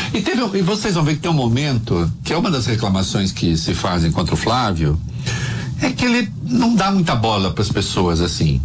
E vocês vão ver que tem um momento, que é uma das reclamações que se fazem contra o Flávio, é que ele não dá muita bola para as pessoas assim.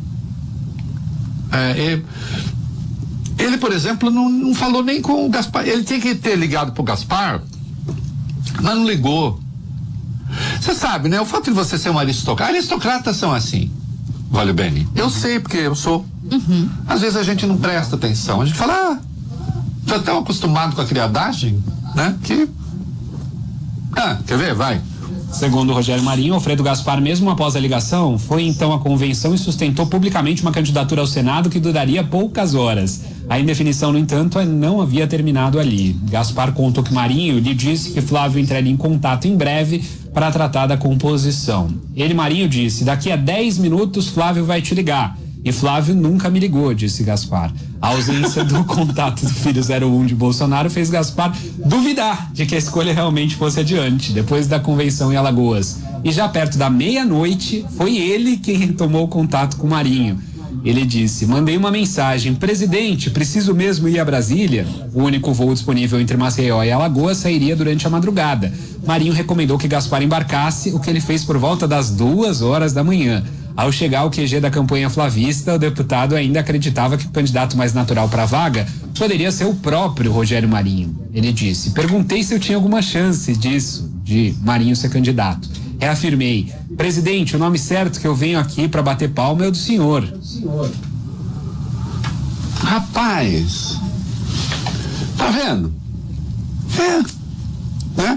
Ele, por exemplo, não falou nem com o Gaspar. Ele tinha que ter ligado pro Gaspar, mas não ligou. Você sabe, né? O fato de você ser um aristocratas são assim, Valeu, Beni. Eu sei, porque eu sou. Às vezes a gente não presta atenção. A gente fala, tá tão acostumado com a criadagem, né? Que. Quer ver? Vai. Segundo Rogério Marinho, Alfredo Gaspar, mesmo após a ligação, foi então à convenção e sustentou publicamente uma candidatura ao Senado que duraria poucas horas. A indefinição, no entanto, não havia terminado ali. Gaspar contou que Marinho lhe disse que Flávio entraria em contato em breve para tratar da composição. Ele, Marinho, disse: daqui a 10 minutos Flávio vai te ligar. E Flávio nunca me ligou, disse Gaspar. A ausência do contato do filho 01 de Bolsonaro fez Gaspar duvidar de que a escolha realmente fosse adiante, depois da convenção em Alagoas. E já perto da meia-noite, foi ele quem retomou o contato com Marinho. Ele disse: mandei uma mensagem: presidente, preciso mesmo ir a Brasília? O único voo disponível entre Maceió e Alagoas sairia durante a madrugada. Marinho recomendou que Gaspar embarcasse, o que ele fez por volta das 2h da manhã. Ao chegar ao QG da campanha flavista, o deputado ainda acreditava que o candidato mais natural para a vaga poderia ser o próprio Rogério Marinho. Ele disse: perguntei se eu tinha alguma chance de Marinho ser candidato. Reafirmei: presidente, o nome certo que eu venho aqui para bater palma é o do senhor. Rapaz, tá vendo? Né?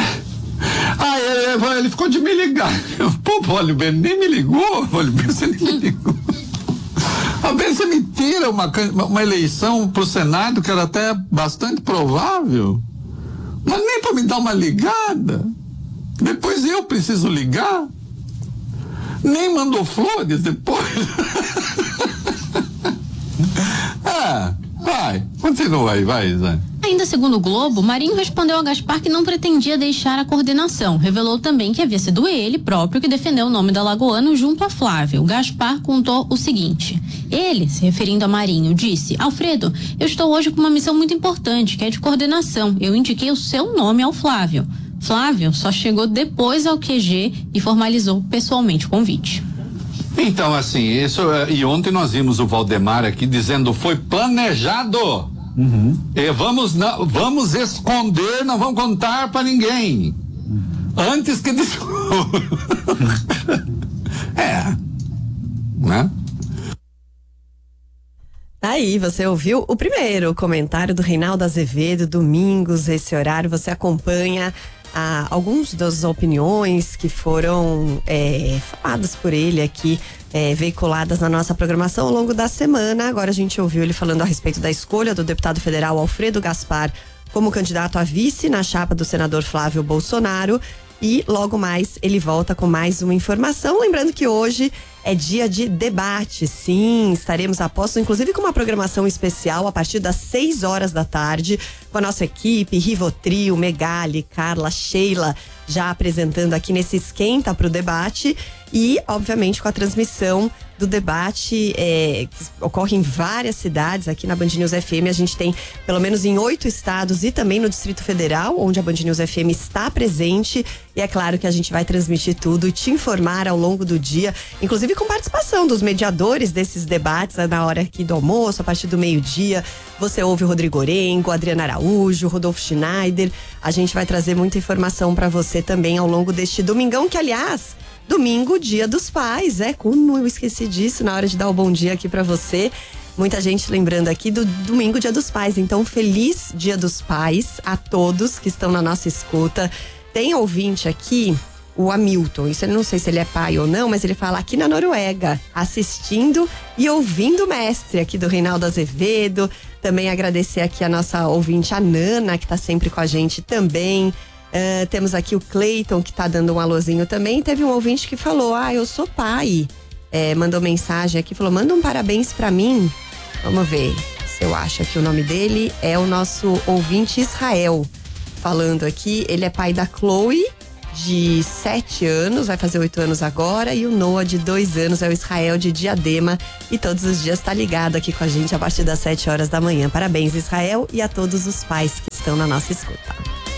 Ele ficou de me ligar. Pô, Valeu, nem me ligou. Valeu, você nem me ligou. A vez você me tira uma eleição pro Senado que era até bastante provável, mas nem para me dar uma ligada. Depois eu preciso ligar. Nem mandou flores depois. Vai, continua aí, vai, Zé. Ainda segundo o Globo, Marinho respondeu a Gaspar que não pretendia deixar a coordenação. Revelou também que havia sido ele próprio que defendeu o nome do alagoano junto a Flávio. Gaspar contou o seguinte: ele, se referindo a Marinho, disse: Alfredo, eu estou hoje com uma missão muito importante, que é de coordenação. Eu indiquei o seu nome ao Flávio. Flávio só chegou depois ao QG e formalizou pessoalmente o convite. Então, assim, e ontem nós vimos o Valdemar aqui dizendo: foi planejado. E vamos esconder, não vamos contar para ninguém. Antes que né? Aí, você ouviu o primeiro comentário do Reinaldo Azevedo, domingos, esse horário, você acompanha algumas das opiniões que foram faladas por ele aqui, veiculadas na nossa programação ao longo da semana. Agora a gente ouviu ele falando a respeito da escolha do deputado federal Alfredo Gaspar como candidato a vice na chapa do senador Flávio Bolsonaro. E logo mais ele volta com mais uma informação. Lembrando que hoje é dia de debate, sim, estaremos a postos, inclusive com uma programação especial a partir das 6h da tarde, com a nossa equipe, Rivotril, Megali, Carla, Sheila, já apresentando aqui nesse esquenta pro debate. E, obviamente, com a transmissão do debate que ocorre em várias cidades. Aqui na Band News FM a gente tem pelo menos em 8 estados e também no Distrito Federal, onde a Band News FM está presente. E é claro que a gente vai transmitir tudo e te informar ao longo do dia, inclusive com participação dos mediadores desses debates na hora aqui do almoço, a partir do meio-dia. Você ouve o Rodrigo Orengo, Adriana Araújo, Rodolfo Schneider. A gente vai trazer muita informação para você também ao longo deste domingão, que, aliás, domingo, Dia dos Pais, como eu esqueci disso na hora de dar o bom dia aqui pra você. Muita gente lembrando aqui do domingo, Dia dos Pais. Então, feliz Dia dos Pais a todos que estão na nossa escuta. Tem ouvinte aqui, o Hamilton, isso eu não sei se ele é pai ou não, mas ele fala aqui na Noruega, assistindo e ouvindo o mestre aqui do Reinaldo Azevedo. Também agradecer aqui a nossa ouvinte, a Nana, que tá sempre com a gente também. Temos aqui o Cleiton, que tá dando um alôzinho também. Teve um ouvinte que falou: eu sou pai. Mandou mensagem aqui, falou: manda um parabéns pra mim. Vamos ver se eu acho aqui o nome dele. É o nosso ouvinte Israel falando aqui. Ele é pai da Chloe, de 7 anos, vai fazer 8 anos agora, e o Noah de 2 anos, é o Israel de Diadema, e todos os dias tá ligado aqui com a gente a partir das 7 horas da manhã. Parabéns, Israel, e a todos os pais que estão na nossa escuta.